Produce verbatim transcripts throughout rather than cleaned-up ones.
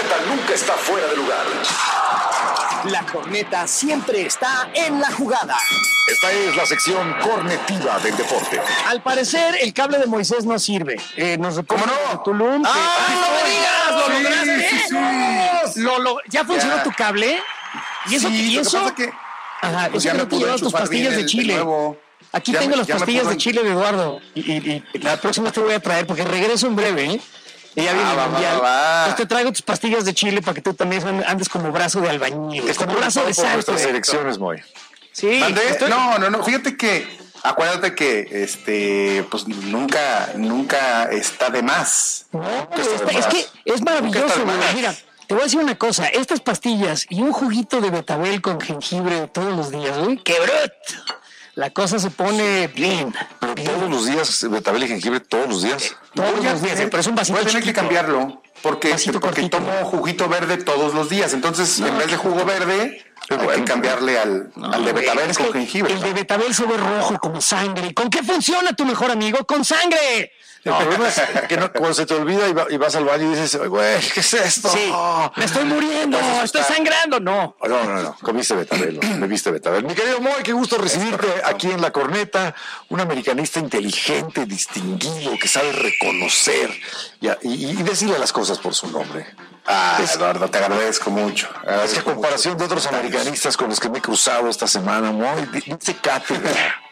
corneta nunca está fuera de lugar. La corneta siempre está en la jugada. Esta es la sección cornetiva del deporte. Al parecer, el cable de Moisés no sirve. Eh, nos ¿Cómo no? Tulum. Que... ¡Ah, no me digas! ¡Lo sí, lograste! sí, sí. Lo, lo, ¿Ya funcionó Ya. tu cable? ¿Y eso? Sí, ¿Y lo que eso? pasa que Ajá, pues eso ya que me no te pudo llevas tus enchufar pastillas bien de el- chile. el nuevo. Aquí Ya tengo me- las ya me pastillas pudo de en- chile de Eduardo. Y, y- y la próxima te voy a traer porque regreso en breve, ¿eh? Y ya viene Ah, el va, mundial. va, va. Entonces te traigo tus pastillas de chile para que tú también andes como brazo de albañil. Está Como brazo de por santo. nuestras Héctor. elecciones, Moy. Sí. ¿Mandé? estoy- No, no, no. Fíjate que, acuérdate que, este, pues nunca, nunca está de más. No, está está- de es más. que es maravilloso, Nunca está de güey. más. Mira, te voy a decir una cosa. Estas pastillas y un juguito de betabel con jengibre todos los días, güey. ¡Qué brut! La cosa se pone bien. Pero todos los días, betabel y jengibre, todos los días. Todos Voy a los días, tener- pero es un vasito Voy a tener que chiquito. cambiarlo. Porque, Vasito porque cortito. tomo juguito verde todos los días. Entonces, en vez de jugo verde, hay bueno, que cambiarle al, al de betabel Es con que jengibre. el de betabel se ve rojo como sangre. ¿Con qué funciona tu mejor amigo? ¡Con sangre! El problema es que no- cuando se te olvida y, va- y vas al baño y dices, "Ay, güey, ¿qué es esto? Sí, me estoy muriendo, Pues eso estoy está- sangrando. No. No, no, no, comiste betabel, ¿no? Bebiste betabel. Mi querido Moy, qué gusto recibirte aquí en La Corneta, un americanista inteligente, distinguido, que sabe reconocer y, a- y- y decirle las cosas por su nombre. Ah, Eduardo, te agradezco mucho. Es que a Agradezco comparación mucho. de otros americanistas con los que me he cruzado esta semana, Moy, di- dice cátedra.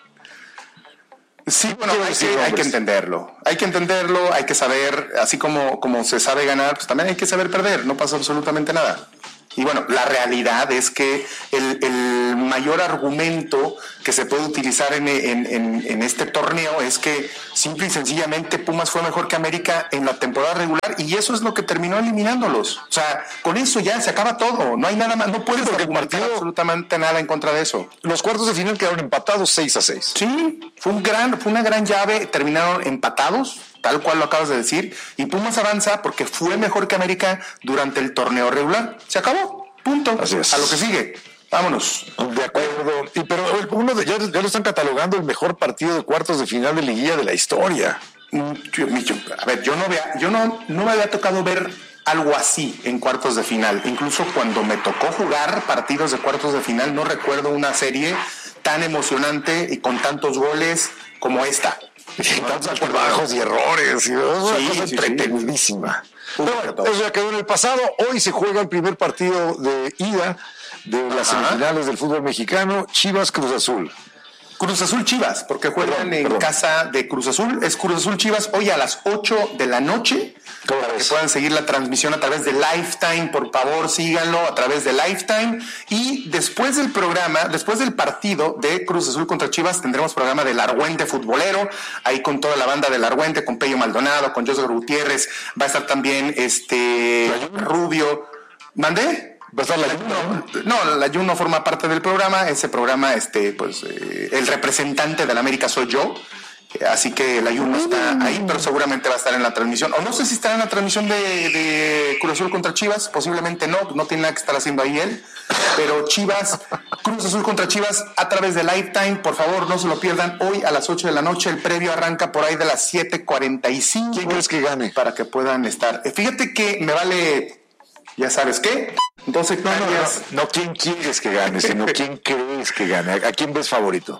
Sí, bueno, quiero hay decir que, hay nombres. que entenderlo. Hay que entenderlo, hay que saber, así como, como se sabe ganar, pues también hay que saber perder. No pasa absolutamente nada. Y bueno, la realidad es que el, el mayor argumento que se puede utilizar en, en, en, en este torneo es que simple y sencillamente Pumas fue mejor que América en la temporada regular y eso es lo que terminó eliminándolos. O sea, con eso ya se acaba todo. No hay nada más, no puedes porque el argumentar partido- absolutamente nada en contra de eso. Los cuartos de final quedaron empatados seis a seis. Sí, fue un gran, fue una gran llave, terminaron empatados, tal cual lo acabas de decir, y Pumas avanza porque fue mejor que América durante el torneo regular. Se acabó, punto. Así es. A lo que sigue. Vámonos. De acuerdo. Y pero uno de, ya, ya lo están catalogando el mejor partido de cuartos de final de liguilla de la historia. Mm, yo- yo- a ver, yo no vea, yo no, no me había tocado ver algo así en cuartos de final. Incluso cuando me tocó jugar partidos de cuartos de final, no recuerdo una serie tan emocionante y con tantos goles como esta. Y tantos altibajos y errores. Y es una Sí, cosa sí, sí. entretenidísima. Uf, Pero bueno, todo. eso ya quedó en el pasado. Hoy se juega el primer partido de ida de las Ajá. semifinales del fútbol mexicano, Chivas Cruz Azul. Cruz Azul Chivas, porque juegan Perdón, en perdón. casa de Cruz Azul. Es Cruz Azul Chivas hoy a las ocho de la noche. ¿Cómo Para que ves? puedan seguir la transmisión a través de Lifetime, por favor, síganlo a través de Lifetime. Y después del programa, después del partido de Cruz Azul contra Chivas, tendremos programa del Argüente Futbolero, ahí con toda la banda del Argüente, con Pello Maldonado, con José Gutiérrez, va a estar también este Rubio. ¿Mandé? Va a estar la Ayuno. No, la Jun no forma parte del programa. Ese programa, este, pues, eh, el representante de la América soy yo. Eh, Así que la Jun no está ahí, pero seguramente va a estar en la transmisión. O no sé si estará en la transmisión de, de Cruz Azul contra Chivas. Posiblemente no, no tiene nada que estar haciendo ahí él. Pero Chivas, Cruz Azul contra Chivas a través de Lifetime. Por favor, no se lo pierdan. Hoy a las ocho de la noche. El previo arranca por ahí de las siete cuarenta y cinco. ¿Quién crees que gane? Para que puedan estar. Eh, Fíjate que me vale, ya sabes qué, dos No, no, hectáreas. no, no quién quieres que gane, sino quién crees que gane. ¿A quién ves favorito?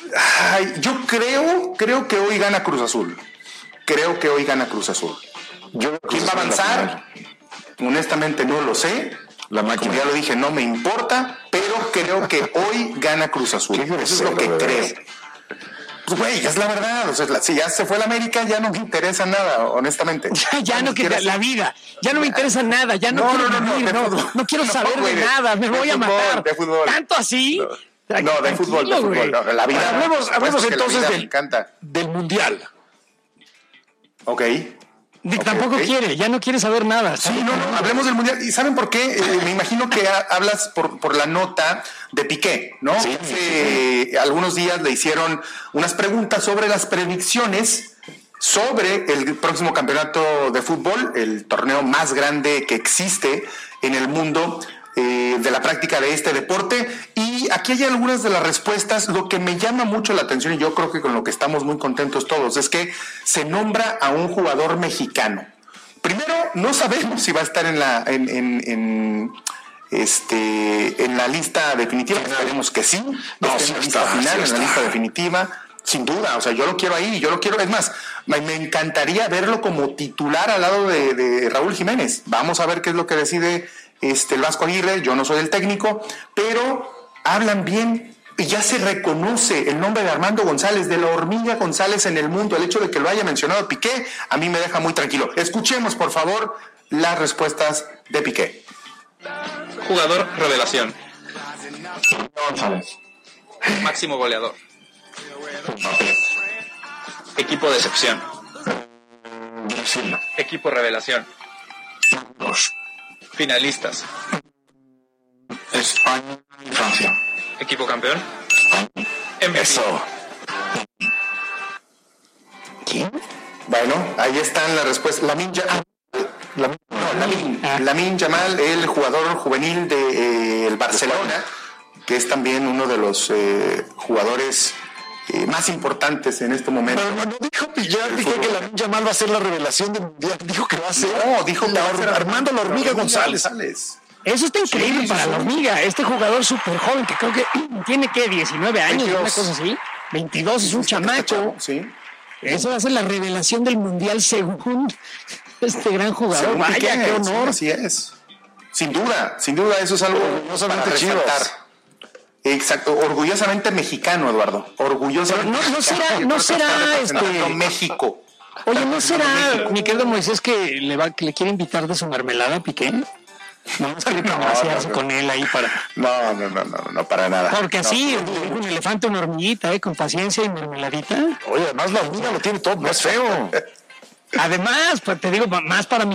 Ay, yo creo, creo que hoy gana Cruz Azul. Creo que hoy gana Cruz Azul. Yo veo ¿Quién va a Cruz Azul en la avanzar? Honestamente no lo sé. La Como máquina. ya lo dije, no me importa, pero creo que hoy gana Cruz Azul. Qué Eso es grosero, lo que de creo. veras. Pues güey, es la verdad. O sea, la- si ya se fue la América, ya no me interesa nada, honestamente. Ya, ya no ni que siquiera- la vida, ya no me interesa nada, ya no, No, quiero no, no, no, vivir, de no, fútbol. no quiero No, saber güey, de de- nada, me de voy a fútbol, matar. de fútbol. ¿Tanto así? No, de fútbol, de Tranquilo, fútbol. güey. No, la vida. Bueno, hablemos, por hablemos supuesto que la entonces vida me del, encanta. del Mundial. Ok. Di- Ok, Tampoco ok. quiere, ya no quiere saber nada. Sí, no, no, hablemos del Mundial. ¿Y saben por qué? Eh, me imagino que ha- hablas por, por la nota de Piqué, ¿no? Sí, Hace algunos días le hicieron unas preguntas sobre las predicciones sobre el próximo campeonato de fútbol, el torneo más grande que existe en el mundo eh, de la práctica de este deporte. Y aquí hay algunas de las respuestas. Lo que me llama mucho la atención, y yo creo que con lo que estamos muy contentos todos, es que se nombra a un jugador mexicano. primero, no sabemos si va a estar en la, en, en, en este, en la lista definitiva. Esperemos que sí. No, sí sí en la está, lista final, sí en la está. lista definitiva. Sin duda, o sea, yo lo quiero ahí, yo lo quiero, es más, me, me encantaría verlo como titular al lado de, de Raúl Jiménez. Vamos a ver qué es lo que decide este, el Vasco Aguirre, yo no soy el técnico, pero hablan bien y ya se reconoce el nombre de Armando González, de la hormiga González en el mundo. El hecho de que lo haya mencionado Piqué, a mí me deja muy tranquilo. Escuchemos, por favor, las respuestas de Piqué. Jugador revelación. González. Máximo goleador. Equipo decepción. Brasil. Equipo revelación. Dos. Finalistas. España y Francia. Equipo campeón. España. M V P. Eso. ¿Quién? Bueno, ahí están las respuestas. Lamin Yamal, Lamin, no, Lamin, Ah. Lamin Yamal, el jugador juvenil de eh, el Barcelona, que es también uno de los eh, jugadores eh, más importantes en este momento. Pero no dijo Pillar, dije que la Yamal va a ser la revelación del mundial. Dijo que va a ser. No, dijo que la va a ser Armando la hormiga González. Eso está increíble Sí, sí, para sí. la hormiga. Este jugador súper joven que creo que tiene que diecinueve años, veintidós. una cosa así. veintidós, es un chamaco. Sí. Eso va a ser la revelación del mundial según este gran jugador. Según Vaya, Piqué, qué honor. sí, así es. Sin duda, sin duda, eso es algo Orgullosamente para Chivas. resaltar. Exacto, orgullosamente mexicano, Eduardo. Orgullosamente Pero no- no mexicano. será- Que no creo que será, está representando este- México. Oye, ¿no será, mi querido Moisés, que le va, que le quiere invitar de su mermelada a Piqué? No, más quiere pasearse no. con él ahí para. No, no, no, no, no, para nada. Porque No. así, un elefante, una hormiguita, ¿eh? Con paciencia y mermeladita. Oye, además la hormiga lo tiene todo, no es feo. Además, pues te digo, más para mi